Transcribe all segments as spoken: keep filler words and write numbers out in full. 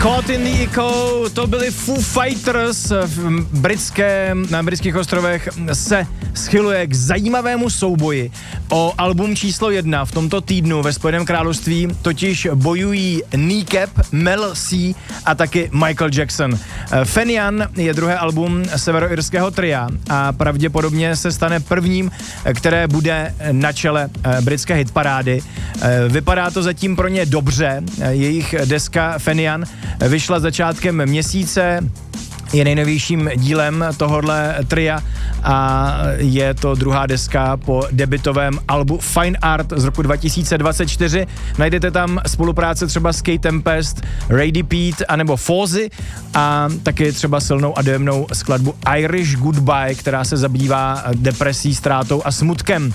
Caught in the Echo, to byli Foo Fighters v britské, na britských ostrovech se schyluje k zajímavému souboji o album číslo jedna v tomto týdnu ve Spojeném království, totiž bojují Kneecap, Mel C a taky Michael Jackson. Fenian je druhé album severoirského tria a pravděpodobně se stane prvním, které bude na čele britské hitparády. Vypadá to zatím pro ně dobře, jejich deska Fenian vyšla začátkem měsíce, je nejnovějším dílem tohodle tria a je to druhá deska po debutovém albu Fine Art z roku dva tisíce dvacet čtyři. Najdete tam spolupráce třeba s Kate Tempest, Radie Pete anebo Fozzy a taky třeba silnou a dojemnou skladbu Irish Goodbye, která se zabývá depresí, ztrátou a smutkem.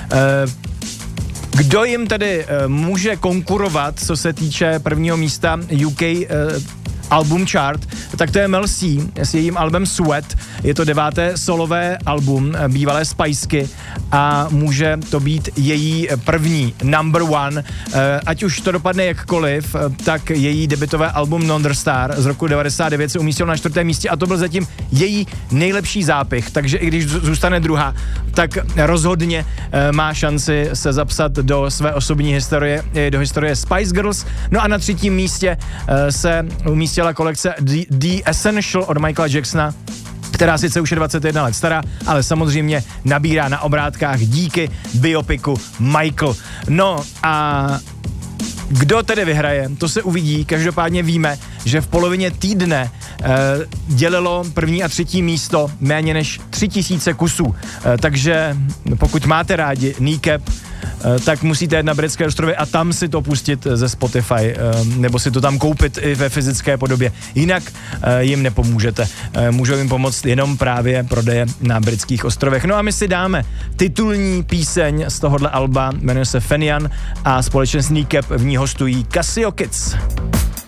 Kdo jim tedy může konkurovat, co se týče prvního místa U K album chart, tak to je Mel C s jejím albem Sweat. Je to deváté solové album bývalé Spiceky a může to být její první number one. Ať už to dopadne jakkoliv, tak její debutové album Non-Star z roku devadesát devět se umístil na čtvrtém místě a to byl zatím její nejlepší zápich, takže i když zůstane druhá, tak rozhodně má šanci se zapsat do své osobní historie, do historie Spice Girls. No a na třetím místě se umístila kolekce The, The Essential od Michaela Jacksona, která sice už je dvacet jedna let stará, ale samozřejmě nabírá na obrátkách díky biopiku Michael. No a kdo tedy vyhraje, to se uvidí, každopádně víme, že v polovině týdne e, dělilo první a třetí místo méně než tři tisíce kusů, e, takže pokud máte rádi Kneecap, tak musíte jet na britské ostrovy a tam si to pustit ze Spotify, nebo si to tam koupit i ve fyzické podobě. Jinak jim nepomůžete. Můžou jim pomoct jenom právě prodeje na britských ostrovech. No a my si dáme titulní píseň z tohohle alba, jmenuje se Fenian a společně s Kneecap v ní hostují Casio Kids.